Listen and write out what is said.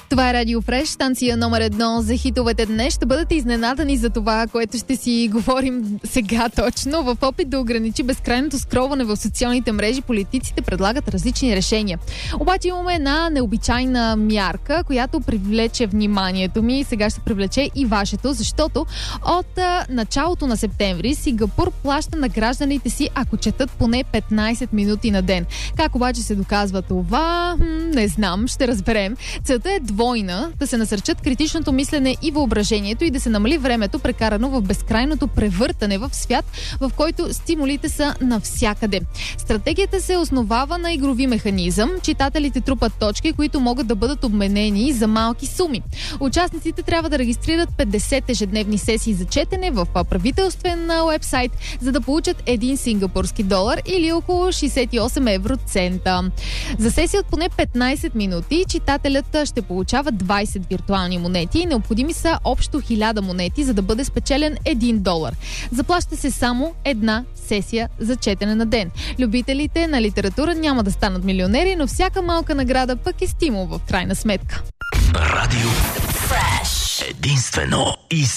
Това е Радио Фреш, станция номер 1 за хитовете днес. Ще бъдете изненадани за това, което ще си говорим сега точно. В опит да ограничи безкрайното скролване в социалните мрежи, политиците предлагат различни решения. Обаче имаме една необичайна мярка, която привлече вниманието ми и сега ще привлече и вашето, защото от началото на септември Сингапур плаща на гражданите си, ако четат поне 15 минути на ден. Как обаче се доказва това? Не знам, ще разберем. Целта е двойна, да се насърчат критичното мислене и въображението и да се намали времето, прекарано в безкрайното превъртане в свят, в който стимулите са навсякъде. Стратегията се основава на игрови механизъм. Читателите трупат точки, които могат да бъдат обменени за малки суми. Участниците трябва да регистрират 50 ежедневни сесии за четене в правителствен уебсайт, за да получат 1 сингапурски долар или около 68 евроцента. За сесия от поне 15 минути читателят ще получава 20 виртуални монети и необходими са общо 1000 монети, за да бъде спечелен 1 долар. Заплаща се само една сесия за четене на ден. Любителите на литература няма да станат милионери, но всяка малка награда пък е стимул в крайна сметка. Радио Фреш. Единствено и